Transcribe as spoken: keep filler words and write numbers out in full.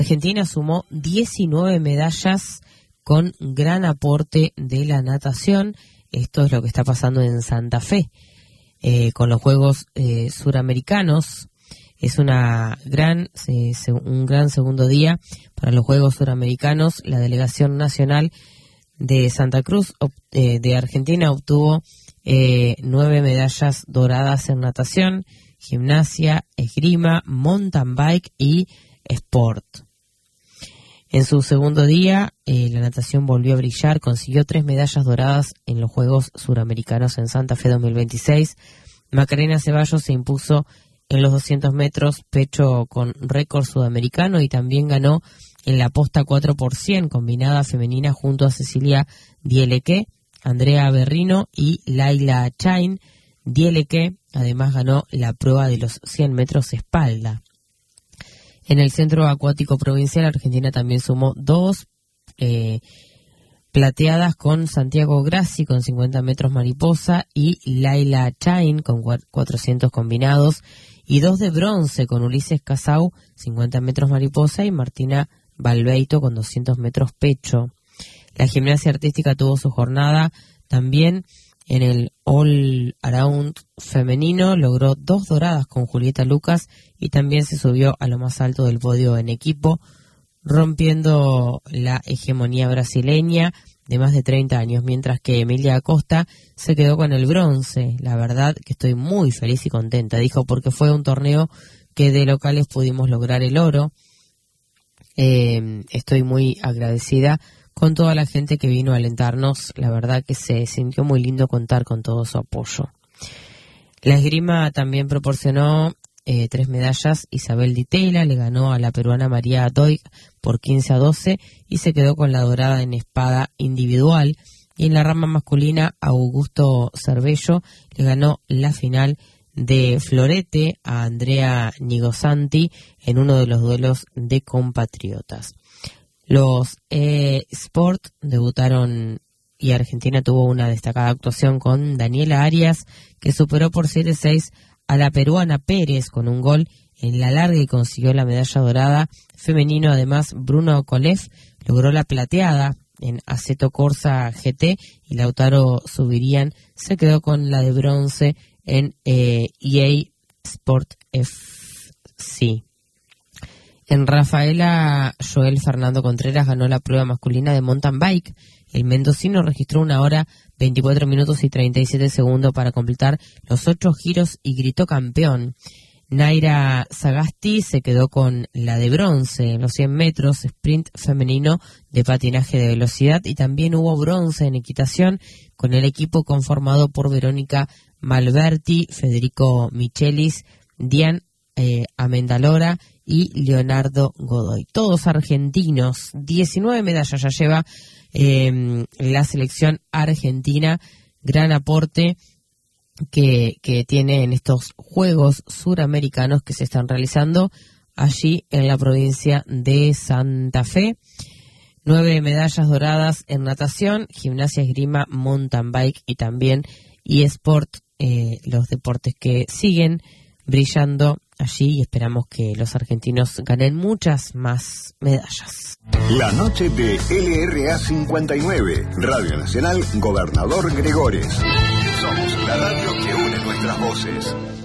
Argentina sumó diecinueve medallas con gran aporte de la natación. Esto es lo que está pasando en Santa Fe eh, con los Juegos eh, Suramericanos. Es una gran, eh, un gran segundo día para los Juegos Suramericanos. La delegación nacional de Santa Cruz eh, de Argentina obtuvo eh, nueve medallas doradas en natación, gimnasia, esgrima, mountain bike y sport. En su segundo día, eh, la natación volvió a brillar, consiguió tres medallas doradas en los Juegos Suramericanos en Santa Fe dos mil veintiséis. Macarena Ceballos se impuso en los doscientos metros pecho con récord sudamericano y también ganó en la posta cuatro por cien combinada femenina junto a Cecilia Dieleque, Andrea Berrino y Laila Chain. Dieleque además ganó la prueba de los cien metros espalda. En el Centro Acuático Provincial, Argentina también sumó dos eh, plateadas con Santiago Grassi con cincuenta metros mariposa y Laila Chain con cuatrocientos combinados, y dos de bronce con Ulises Casau, cincuenta metros mariposa, y Martina Balbeito con doscientos metros pecho. La gimnasia artística tuvo su jornada también en el All Around femenino, logró dos doradas con Julieta Lucas y también se subió a lo más alto del podio en equipo, rompiendo la hegemonía brasileña de más de treinta años, mientras que Emilia Acosta se quedó con el bronce. La verdad que estoy muy feliz y contenta, dijo, porque fue un torneo que de locales pudimos lograr el oro. Eh, estoy muy agradecida con toda la gente que vino a alentarnos. La verdad que se sintió muy lindo contar con todo su apoyo. La esgrima también proporcionó eh, tres medallas. Isabel Di Tella le ganó a la peruana María Doig por quince a doce y se quedó con la dorada en espada individual. Y en la rama masculina, Augusto Cervello le ganó la final de florete a Andrea Nigosanti en uno de los duelos de compatriotas. Los eh, Sport debutaron y Argentina tuvo una destacada actuación con Daniela Arias, que superó por siete a seis a la peruana Pérez con un gol en la larga y consiguió la medalla dorada. Femenino, además, Bruno Kolev logró la plateada en Assetto Corsa G T y Lautaro Subirian se quedó con la de bronce en eh, E A Sport F C. En Rafaela, Joel Fernando Contreras ganó la prueba masculina de mountain bike. El mendocino registró una hora, veinticuatro minutos y treinta y siete segundos para completar los ocho giros y gritó campeón. Naira Sagasti se quedó con la de bronce en los cien metros, sprint femenino de patinaje de velocidad, y también hubo bronce en equitación con el equipo conformado por Verónica Malberti, Federico Michelis, Dian eh, Amendalora y Leonardo Godoy. Todos argentinos. diecinueve medallas ya lleva eh, la selección argentina. Gran aporte que, que tiene en estos Juegos Suramericanos que se están realizando allí en la provincia de Santa Fe. Nueve medallas doradas en natación, gimnasia, esgrima, mountain bike y también eSport, eh, los deportes que siguen brillando allí, y esperamos que los argentinos ganen muchas más medallas. La noche de L R A cincuenta y nueve, Radio Nacional Gobernador Gregores. Somos la radio que une nuestras voces.